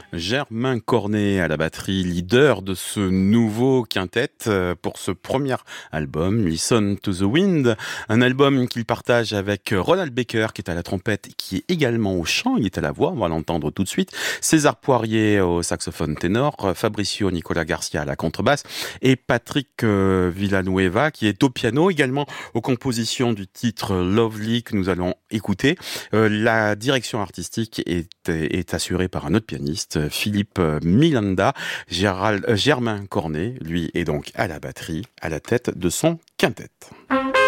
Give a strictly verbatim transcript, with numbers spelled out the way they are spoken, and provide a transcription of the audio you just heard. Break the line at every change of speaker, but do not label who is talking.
Germain Cornet à la batterie, leader de ce nouveau quintet pour ce premier album, Listen to the Wind, un album qu'il partage avec Ronald Baker qui est à la trompette, qui est également au chant, il est à la voix, on va l'entendre tout de suite, César Poirier au saxophone ténor, Fabricio Nicolas Garcia à la contrebasse et Patrick Villanueva qui est au piano, également aux compositions du titre Lovely que nous allons écouter. La direction artistique est, est assurée par un autre pianiste, Philippe Milanda. Gérald, euh, Germain Cornet, lui, est donc à la batterie, à la tête de son quintet.